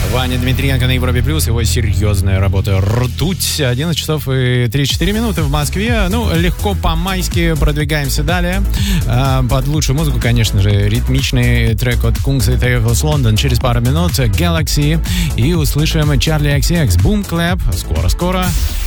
Ваня Дмитриенко на Европе Плюс. Его серьезная работа «Ртуть». 11 часов и 3-4 минуты в Москве. Ну, легко по-майски продвигаемся далее. Под лучшую музыку, конечно же, ритмичный трек от Kungs и Theophilus London. Через пару минут Galaxy. И услышим Charli XCX Boom Clap. Скоро-скоро.